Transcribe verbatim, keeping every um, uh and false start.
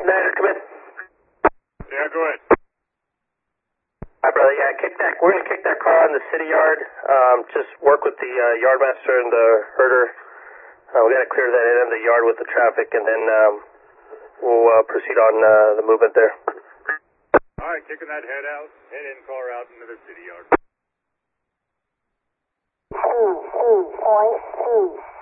Nader, come in. Yeah, go ahead. Hi, brother. Yeah, kick that. We're gonna kick that car in the city yard. Um, just work with the uh, yardmaster and the herder. Uh, we gotta clear that end of the yard with the traffic, and then um, we'll uh, proceed on uh, the movement there. All right, kicking that head out, head in car out into the city yard. Two, two, point two.